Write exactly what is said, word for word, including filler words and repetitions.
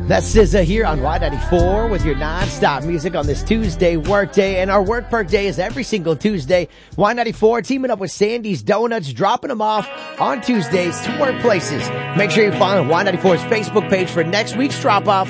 That's S Z A here on Y ninety-four with your non-stop music on this Tuesday work day. And our work perk day is every single Tuesday. Y ninety-four teaming up with Sandy's Donuts, dropping them off on Tuesdays to workplaces. Make sure you follow Y ninety-four's Facebook page for next week's drop-off.